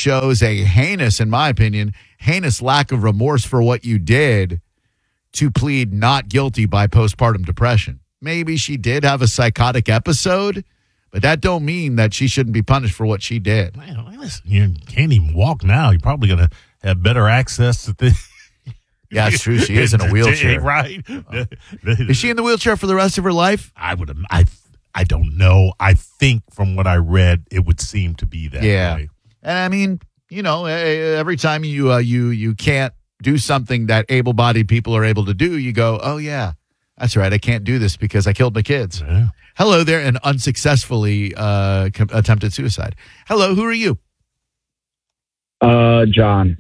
shows a heinous, in my opinion, heinous lack of remorse for what you did to plead not guilty by postpartum depression. Maybe she did have a psychotic episode, but that don't mean that she shouldn't be punished for what she did. Man, listen, you can't even walk now. You're probably going to have better access to things. Yeah, it's true. She is in a wheelchair. Right. Is she in the wheelchair for the rest of her life? I don't know. I think from what I read, it would seem to be that way. And I mean, every time you can't do something that able-bodied people are able to do, you go, oh, yeah, that's right. I can't do this because I killed my kids. Yeah. Hello there, and unsuccessfully attempted suicide. Hello, who are you? John.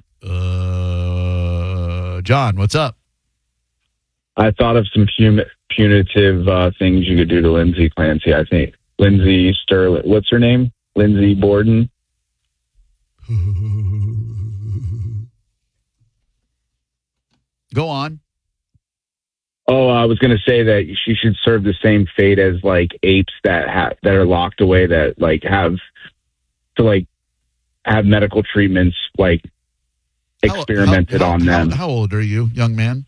John, what's up? I thought of some punitive things you could do to Lindsay Clancy. I think Lindsay Sterling. What's her name? Lindsay Borden. Go on. Oh, I was going to say that she should serve the same fate as like apes that are locked away that like have medical treatments like experimented on them. How old are you, young man?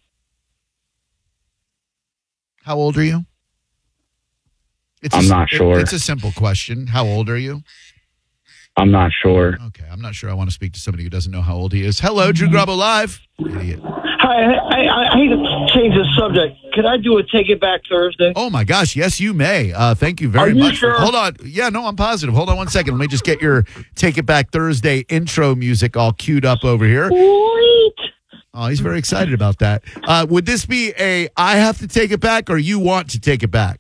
How old are you? I'm not sure. It's a simple question. How old are you? I'm not sure. Okay, I'm not sure I want to speak to somebody who doesn't know how old he is. Hello, Drew Grabo Live. Idiot. Hi, I hate to change the subject. Could I do a Take It Back Thursday? Oh, my gosh. Yes, you may. Thank you very much. Sure? Hold on. Yeah, no, I'm positive. Hold on one second. Let me just get your Take It Back Thursday intro music all queued up over here. Sweet. Oh, he's very excited about that. Would this be I have to take it back or you want to take it back?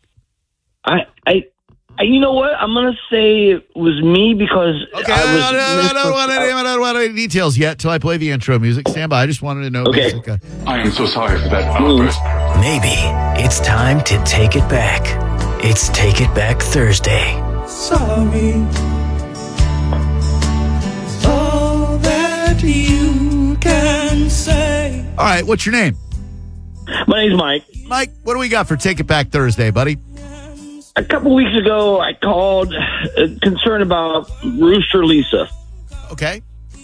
You know what? I'm going to say it was me because I don't want any details yet till I play the intro music. Stand by. I just wanted to know. Okay. I am so sorry for that outburst. Maybe it's time to take it back. It's Take It Back Thursday. Sorry. All that you can say. All right. What's your name? My name's Mike. Mike, what do we got for Take It Back Thursday, buddy? A couple weeks ago, I called concerned about Rooster Lisa. Okay.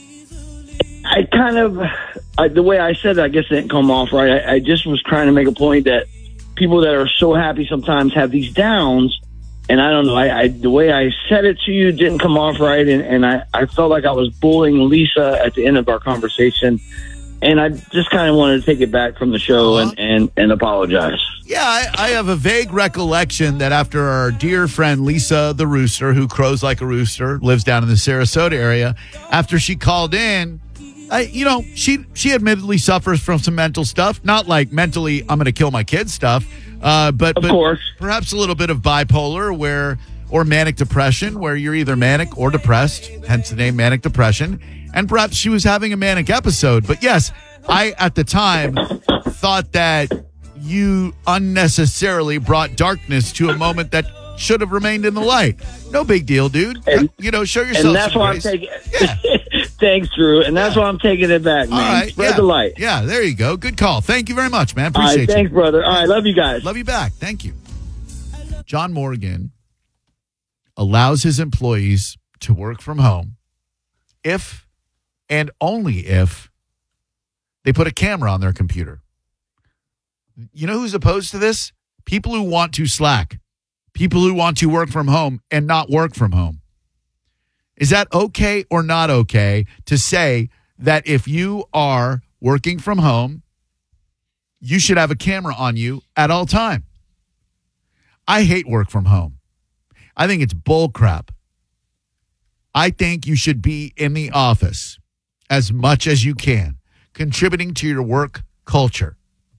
I kind of, the way I said it, I guess it didn't come off right. I just was trying to make a point that people that are so happy sometimes have these downs. And I don't know, the way I said it to you didn't come off right. And I felt like I was bullying Lisa at the end of our conversation. And I just kind of wanted to take it back from the show and apologize. Yeah, I have a vague recollection that after our dear friend Lisa the Rooster, who crows like a rooster, lives down in the Sarasota area, after she called in, she admittedly suffers from some mental stuff. Not like mentally, I'm going to kill my kids stuff, but of course, perhaps a little bit of bipolar or manic depression, where you're either manic or depressed, hence the name manic depression. And perhaps she was having a manic episode. But yes, I, at the time, thought that you unnecessarily brought darkness to a moment that should have remained in the light. No big deal, dude. Show yourself. And that's why I'm taking Thanks, Drew. And that's why I'm taking it back, man. All right, Spread the light. Yeah, there you go. Good call. Thank you very much, man. Appreciate you. Thanks, brother. All right, love you guys. Love you back. Thank you. John Morgan allows his employees to work from home if and only if they put a camera on their computer. You know who's opposed to this? People who want to slack. People who want to work from home and not work from home. Is that okay or not okay to say that if you are working from home, you should have a camera on you at all time? I hate work from home. I think it's bull crap. I think you should be in the office as much as you can, contributing to your work culture.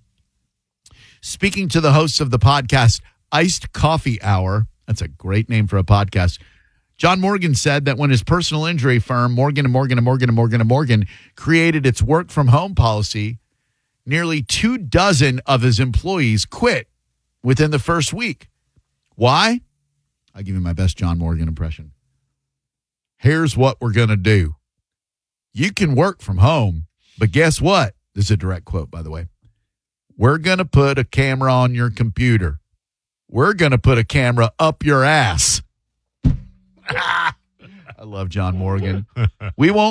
Speaking to the hosts of the podcast, Iced Coffee Hour, that's a great name for a podcast, John Morgan said that when his personal injury firm, Morgan & Morgan, created its work-from-home policy, nearly 24 of his employees quit within the first week. Why? I'll give you my best John Morgan impression. Here's what we're going to do. You can work from home, but guess what? This is a direct quote, by the way. We're going to put a camera on your computer. We're going to put a camera up your ass. I love John Morgan. We won't